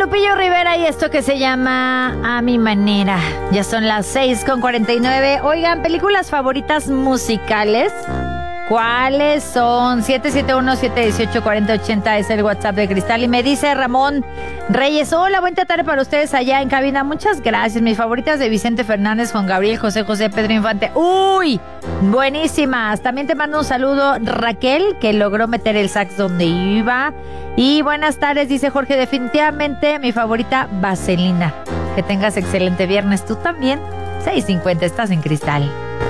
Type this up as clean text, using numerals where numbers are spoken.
Lupillo Rivera y esto que se llama A Mi Manera. Ya son las 6:49. Oigan, películas favoritas musicales. ¿Cuáles son? 771-718-4080 es el WhatsApp de Cristal. Y me dice Ramón Reyes, hola, buena tarde para ustedes allá en cabina. Muchas gracias. Mis favoritas de Vicente Fernández, Juan Gabriel, José José, Pedro Infante. ¡Uy! Buenísimas. También te mando un saludo, Raquel, que logró meter el sax donde iba. Y buenas tardes, dice Jorge, definitivamente mi favorita, Vaselina. Que tengas excelente viernes. Tú también. 6:50, estás en Cristal.